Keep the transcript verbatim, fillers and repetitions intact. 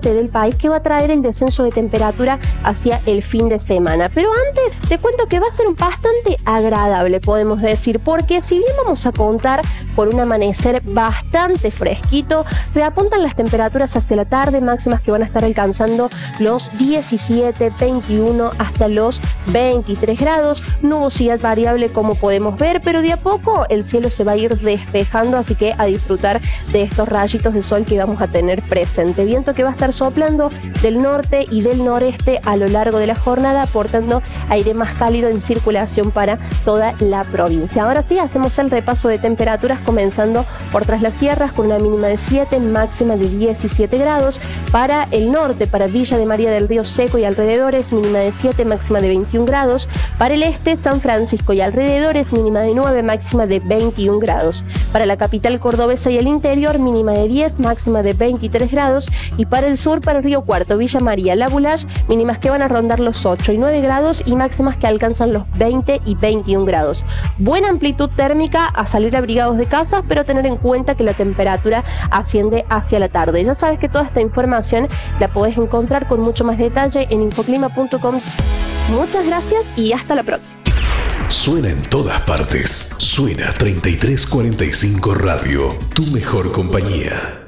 norte del país que va a traer el descenso de temperatura hacia el fin de semana. Pero antes te cuento que va a ser bastante agradable, podemos decir, porque si bien vamos a contar por un amanecer bastante fresquito, reapuntan las temperaturas hacia la tarde, máximas que van a estar alcanzando los diecisiete, veintiuno hasta los veintitrés grados, nubosidad variable como podemos ver, pero de a poco el cielo se va a ir despejando, así que a disfrutar de estos rayitos de sol que vamos a tener presente. Viento que va a estar soplando del norte y del noreste a lo largo de la jornada, aportando aire más cálido en circulación para toda la provincia. Ahora sí, hacemos el repaso de temperaturas, comenzando por Tras las Sierras con una mínima de siete, máxima de diecisiete grados. Para el norte, para Villa de María del Río Seco y alrededores, mínima de siete, máxima de veintiún grados. Para el este, San Francisco y alrededores, mínima de nueve, máxima de veintiún grados. Para la capital cordobesa y el interior, mínima de diez, máxima de veintitrés grados. Y para el sur, para Río Cuarto, Villa María, La Bulage, mínimas que van a rondar los ocho y nueve grados y máximas que alcanzan los veinte y veintiún grados. Buena amplitud térmica, a salir abrigados de casa, pero tener en cuenta que la temperatura asciende hacia la tarde. Ya sabes que toda esta información la podés encontrar con mucho más detalle en infoclima punto com. Muchas gracias y hasta la próxima. Suena en todas partes. Suena treinta y tres cuarenta y cinco Radio, tu mejor compañía.